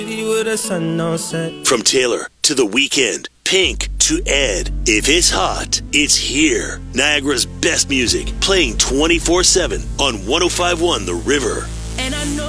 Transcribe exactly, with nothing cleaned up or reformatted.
From Taylor to The Weeknd, Pink to Ed, if it's hot, it's here. Niagara's best music, playing twenty-four seven on one oh five point one The River. And I know